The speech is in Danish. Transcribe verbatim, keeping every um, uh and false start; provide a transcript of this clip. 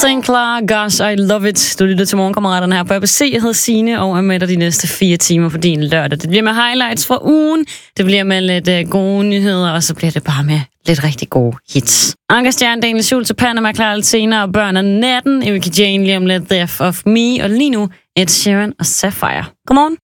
Sinclair, Gosh, I Love It. Du lytter til morgenkammeraterne her på A B C. Jeg hedder Signe og er med dig de næste fire timer på din lørdag. Det bliver med highlights fra ugen, det bliver med lidt uh, gode nyheder, og så bliver det bare med lidt rigtig gode hits. Anker Stjern, Daniel Schultz og Panama klar lidt senere, og Børn af natten, Erika Jane lige om lidt, Death of Me, og lige nu Ed Sheeran og Sapphire. Godmorgen.